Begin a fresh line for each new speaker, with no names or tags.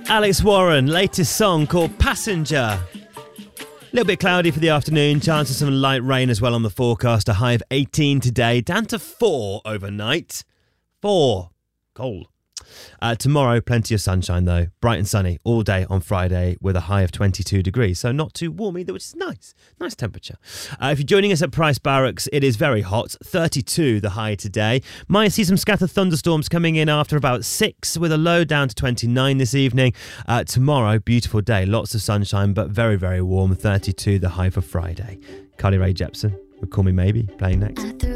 Alex Warren, latest song called Passenger. A little bit cloudy for the afternoon, chance of some light rain as well on the forecast. A high of 18 today, down to 4 overnight. 4. Cold. Tomorrow, plenty of sunshine though. Bright and sunny all day on Friday with a high of 22 degrees. So not too warm either, which is nice. Nice temperature. If you're joining us at Price Barracks, it is very hot. 32 the high today. Might see some scattered thunderstorms coming in after about 6 with a low down to 29 this evening. Tomorrow, beautiful day. Lots of sunshine, but very, very warm. 32 the high for Friday. Carly Rae Jepsen with Call Me Maybe playing next.